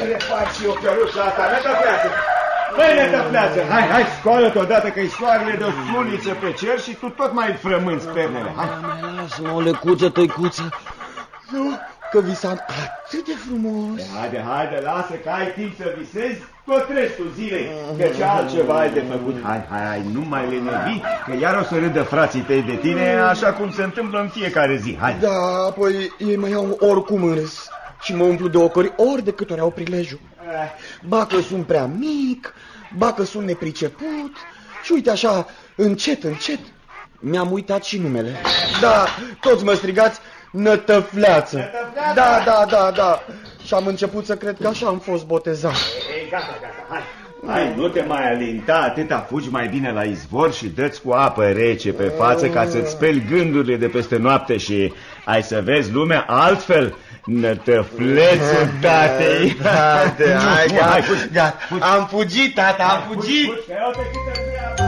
trepat și eu căruța asta, nătăfleață! Băi, nătăfleață, hai, scoală-te odată că-i soarele de o suliță pe cer și tu tot mai frămânți pernele, hai! Lasă-mă, o lecuță, tăicuță. Nu, că visam atât de frumos. Haide, lasă că ai timp să visezi tot restul zilei, că ce altceva ai de făcut. Hai, nu mai lenevi, că iar o să râdă frații tăi de tine, așa cum se întâmplă în fiecare zi, hai. Da, apoi ei mai iau oricum în râs și mă umplu de ocări ori de câte ori au prilejul. Ba că sunt prea mic, ba că sunt nepriceput și uite așa, încet, mi-am uitat și numele. Da, toți mă strigați Nătăfleață. Da. Și am început să cred că așa am fost botezat. Ei, gata, hai, nu te mai alinta, atâta fugi mai bine la izvor și dă-ți cu apă rece pe față ca să-ți speli gândurile de peste noapte și ai să vezi lumea altfel. Nătăflețul tatei. Hai, gata. Am fugit, tata, am fugit.